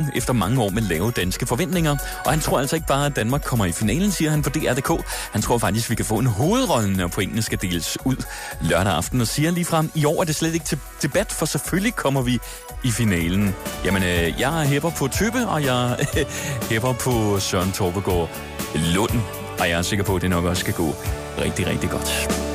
efter mange år med lave danske forventninger. Og han tror altså ikke bare, at Danmark kommer i finalen, siger han på DR.dk. Han tror faktisk, vi kan få en hovedrolle, når pointene skal deles ud lørdag aften. Og siger ligefrem, i år er det slet ikke til debat, for selvfølgelig kommer vi i finalen. Jamen, jeg hæpper på Tøbe, og jeg hæpper på Søren Torpegaard Lund. Og jeg er sikker på, at det nok også skal gå rigtig, rigtig godt.